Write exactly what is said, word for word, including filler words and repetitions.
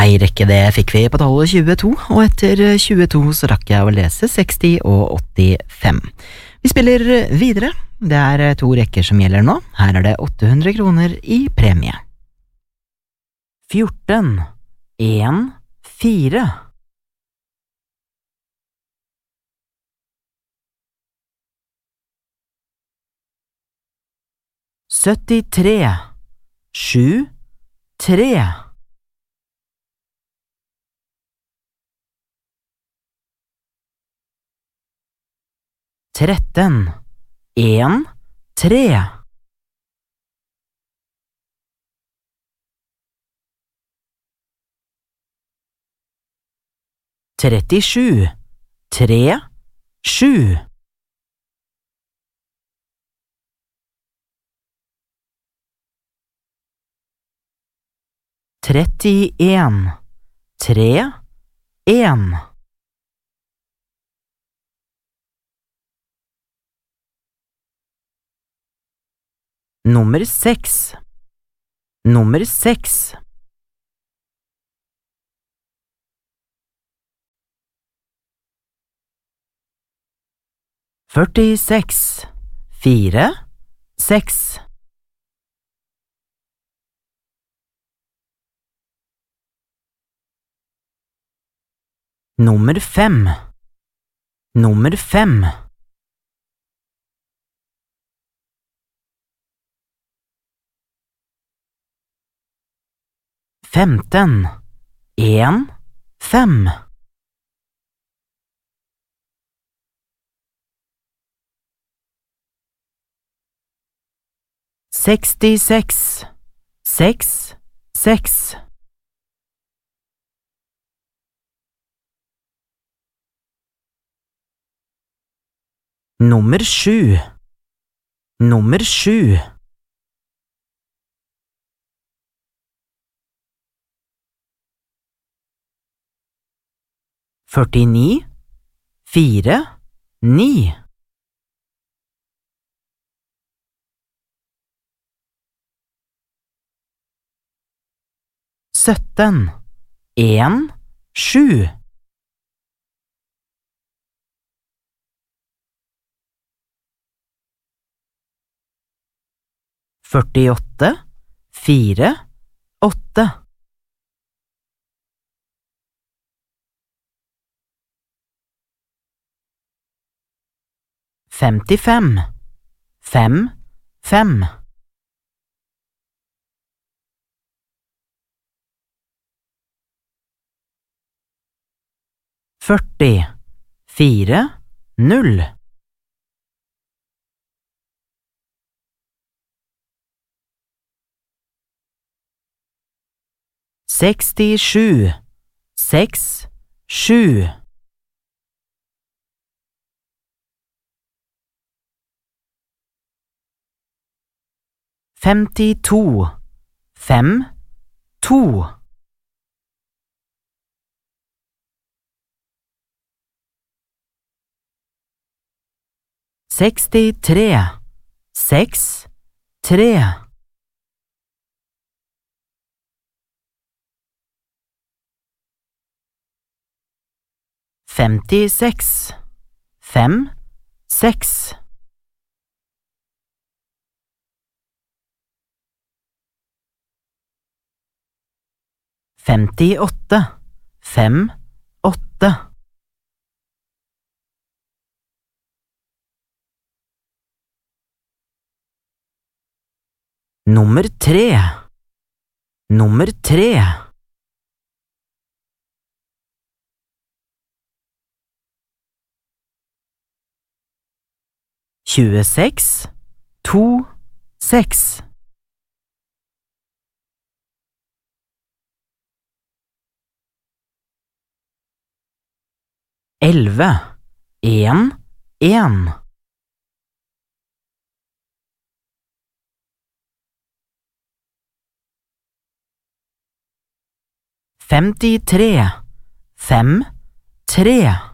Ei rekke det fikk vi på tallet tjueto, og etter tjueto så rakk jeg å lese seksti og åttifem. Vi spiller videre. Det er to rekker som gjelder nå. Her er det åtte hundre kroner i premie. fjorten, en, fire. syttitre, sju, tre. tretten, en, tre. trettisju, tre, sju. trettien, tre, en. Nummer seks. Nummer seks. førtiseks, fire, seks. Nummer fem. Nummer fem. femten, en, fem. sekstiseks, seks, seks. Nummer sju. Nummer sju. førtini, fire, ni. sytten, en, sju. førtiåtte, fire, åtte. femtifem, fem, fem. førti, fire, null. sekstisju, seks, sju. femtito, fem, to. sekstitre, seks, tre. femtiseks, fem, seks. femtiåtte, fem, åtte. Nummer tre. Nummer tre. tjueseks, to, seks. elleve, en, en. femtitre, fem, tre.